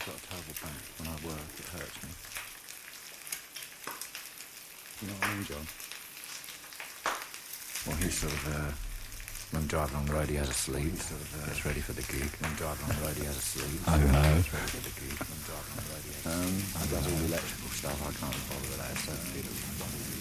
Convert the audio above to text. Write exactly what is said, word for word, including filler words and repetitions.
got a terrible back. When I work, it hurts me. You know what I mean, John? Well, he's sort of, uh, when driving on the road, he has a sleep. Sort of, uh, gets ready for the gig. When driving on the road, he has a sleep. Oh, no. Gets ready for the gig. When driving on the road, he has a sleep. Um, I does all the electrical stuff. I can't bother with that. So